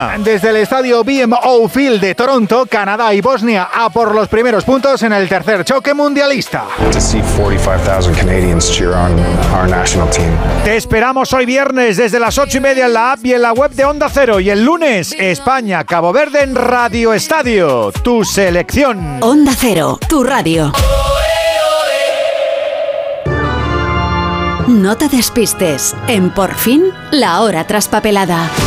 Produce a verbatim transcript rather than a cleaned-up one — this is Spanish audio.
Desde el estadio B M O Field de Toronto, Canadá y Bosnia a por los primeros puntos en el tercer choque mundialista. Te esperamos hoy viernes desde las ocho y media en la app y en la web de Onda Cero. Y el lunes, España, Cabo Verde en Radio Estadio. Tu selección. Onda Cero, tu radio. No te despistes. En Por fin, la hora traspapelada.